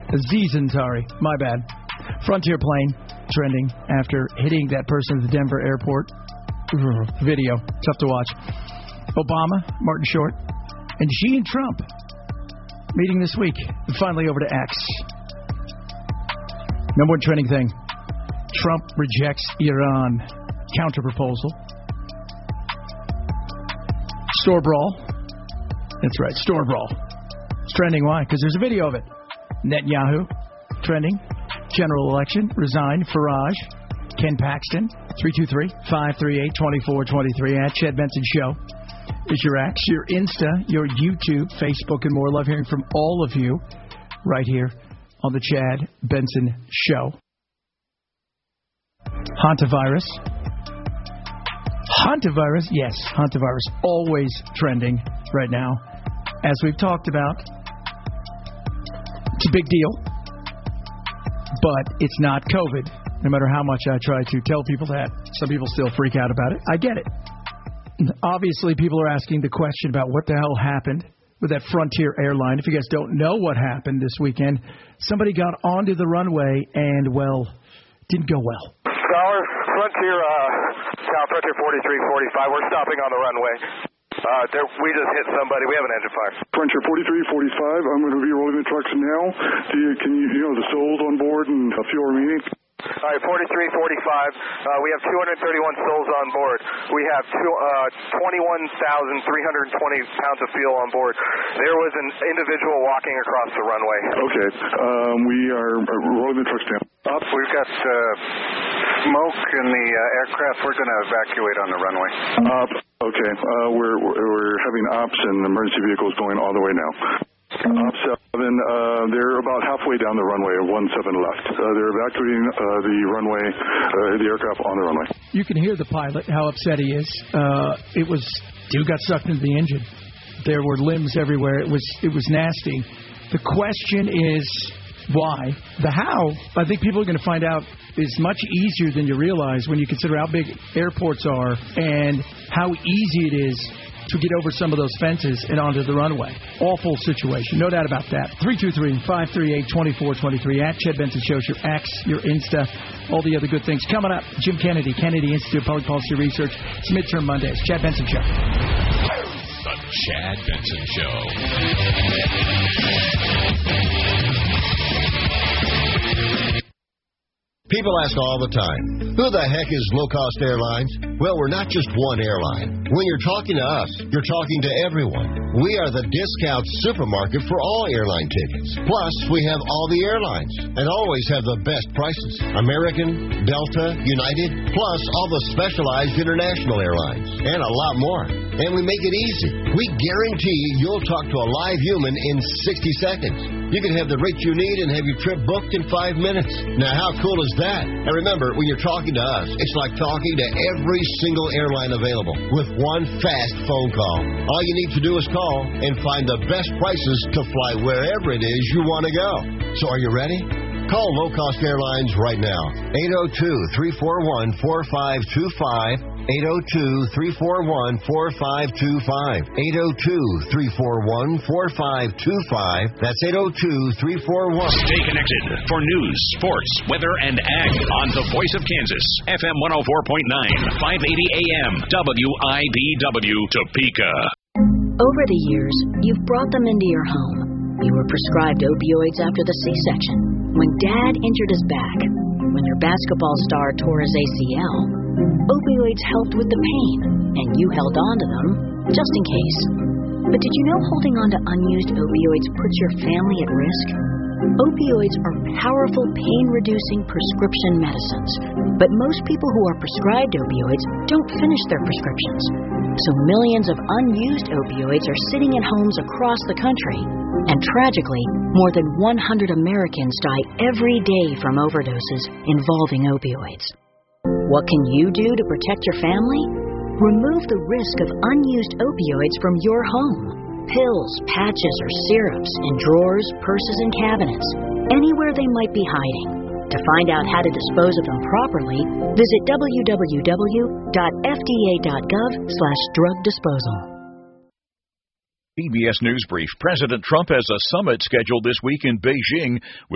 Aziz Ansari, my bad. Frontier plane trending after hitting that person at the Denver airport. Video, tough to watch. Obama, Martin Short, and Xi and Trump meeting this week. And finally over to X. Number one trending thing. Trump rejects Iran counter-proposal. Store brawl. That's right, store brawl. It's trending. Why? Because there's a video of it. Netanyahu, trending. General election, resign. Farage, Ken Paxton, 323-538-2423 at Chad Benson Show. Is your X, your Insta, your YouTube, Facebook, and more. Love hearing from all of you right here on the Chad Benson Show. Hantavirus. Hantavirus, yes, hantavirus, always trending right now. As we've talked about, it's a big deal, but it's not COVID. No matter how much I try to tell people that, some people still freak out about it. I get it. Obviously, people are asking the question about what the hell happened with that Frontier airline. If you guys don't know what happened this weekend, somebody got onto the runway and, well, didn't go well. Scholar, Frontier 4345, we're stopping on the runway. We just hit somebody. We have an engine fire. Frontier 4345, I'm going to be rolling the trucks now. Can you know the souls on board and a few remaining? All right, 4345. We have 231 souls on board. We have 21,320 pounds of fuel on board. There was an individual walking across the runway. Okay. We are rolling the trucks down. Up. We've got smoke in the aircraft. We're going to evacuate on the runway. Up. Okay. We're having ops and emergency vehicles going all the way now. Op 7, they're about halfway down the runway, 17 left. They're evacuating the runway, the aircraft on the runway. You can hear the pilot, how upset he is. Dude got sucked into the engine. There were limbs everywhere. It was nasty. The question is why. The how, I think people are going to find out, is much easier than you realize when you consider how big airports are and how easy it is to get over some of those fences and onto the runway. Awful situation, no doubt about that. 323-538-2423 at Chad Benson Show, your X, your Insta, all the other good things. Coming up, Jim Kennedy, Kennedy Institute of Public Policy Research. It's Midterm Mondays. Chad Benson Show. The Chad Benson Show. People ask all the time, who the heck is Low Cost Airlines? Well, we're not just one airline. When you're talking to us, you're talking to everyone. We are the discount supermarket for all airline tickets. Plus, we have all the airlines and always have the best prices. American, Delta, United, plus all the specialized international airlines and a lot more. And we make it easy. We guarantee you'll talk to a live human in 60 seconds. You can have the rate you need and have your trip booked in 5 minutes. Now, how cool is that? And remember, when you're talking to us, it's like talking to every single airline available with one fast phone call. All you need to do is call and find the best prices to fly wherever it is you want to go. So are you ready? Call Low Cost Airlines right now. 802-341-4525. 802-341-4525. 802-341-4525. That's 802-341. Stay connected for news, sports, weather, and ag on the Voice of Kansas. FM 104.9, 580 AM, WIBW, Topeka. Over the years, you've brought them into your home. You were prescribed opioids after the C-section. When Dad injured his back. When your basketball star tore his ACL. Opioids helped with the pain, and you held on to them just in case. But did you know holding on to unused opioids puts your family at risk? Opioids are powerful pain-reducing prescription medicines, but most people who are prescribed opioids don't finish their prescriptions. So millions of unused opioids are sitting in homes across the country. And tragically, more than 100 Americans die every day from overdoses involving opioids. What can you do to protect your family? Remove the risk of unused opioids from your home. Pills, patches, or syrups in drawers, purses, and cabinets, anywhere they might be hiding. To find out how to dispose of them properly, visit www.fda.gov/drug disposal. CBS News Brief. President Trump has a summit scheduled this week in Beijing with